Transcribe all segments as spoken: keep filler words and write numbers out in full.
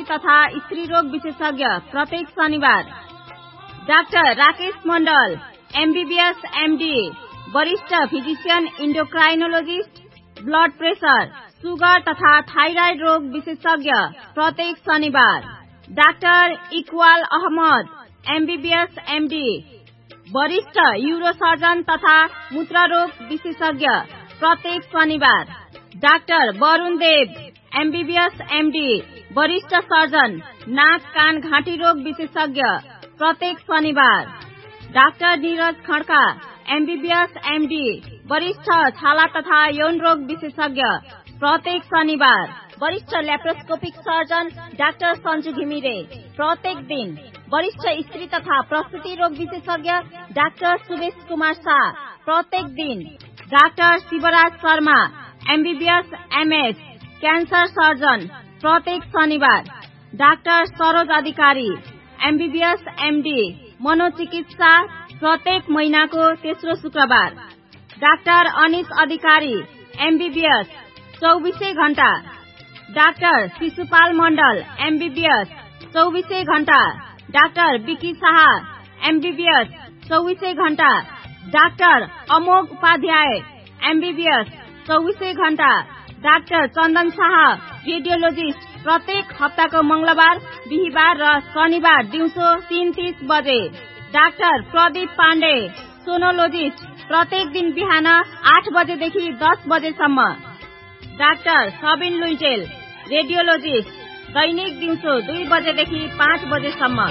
तथा स्त्री रोग विशेषज्ञ प्रत्येक शनिबार। डाक्टर राकेश मण्डल एमबीबीएस एमडी वरिष्ठ फिजिशियन इन्डोक्राइनोलोजिस्ट ब्लड प्रेशर, सुगर तथा थाइराइड रोग विशेषज्ञ प्रत्येक शनिबार। Doctor Iqbal Ahmad MBBS MD वरिष्ठ यूरोसर्जन तथा मूत्ररोग विशेषज्ञ प्रत्येक शनिबार। डाक्टर वरुण देव एमबीबीएस एमडी वरिष्ठ सर्जन नाक कान घाँटी रोग विशेषज्ञ प्रत्येक शनिबार। Doctor Neeraj Khadka MBBS MD वरिष्ठ छाला तथा यौन रोग विशेषज्ञ प्रत्येक शनिबार। वरिष्ठ laparoscopic surgeon doctor Sanju Ghimire प्रत्येक दिन। वरिष्ठ स्त्री तथा प्रसूति रोग विशेषज्ञ डाक्टर सुवेश कुमार शाह प्रत्येक दिन। Doctor Shivraj Sharma MBBS MS cancer surgeon प्रत्येक शनिबार। डाक्टर सरोज अधिकारी एमबीबीएस एमडी मनोचिकित्सा प्रत्येक महीनाको तेस्रो शुक्रबार। डाक्टर अनिश अधिकारी एमबीबीएस चौबीसै घण्टा। डाक्टर शिशुपाल मण्डल एमबीबीएस चौबीसै घण्टा। डाक्टर विकी शाह एमबीबीएस चौबीसै घण्टा। डाक्टर अमोघ उपाध्याय एमबीबीएस चौबीसै घण्टा। डाक्टर चन्दन शाह रेडियोलोजिस्ट प्रत्येक हप्ताको मंगलबार, बिहिबार र शनिबार दिउँसो तीन तीस बजे। डाक्टर प्रदीप पाण्डे सोनोलोजिस्ट प्रत्येक दिन बिहान आठ बजेदेखि दस बजेसम्म। डाक्टर सबिन लुइटेल रेडियोलोजिस्ट दैनिक दिउँसो दुई बजेदेखि पाँच बजेसम्म।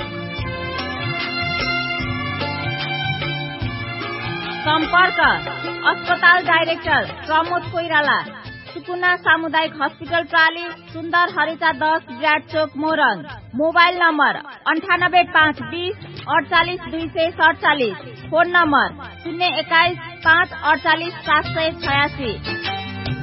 सम्पर्क अस्पताल डाइरेक्टर प्रमोद कोइराला, सुकुना सामुदायिक हस्पिटल प्राली, सुन्दर हरेचा दस विराट चोक मोरङ। मोबाइल नम्बर अन्ठानब्बे पाँच बीस अडचालिस दुई सय सडचालिस। फोन नम्बर शून्य एक्काइस पाँच अडचालिस सात सय छयासी।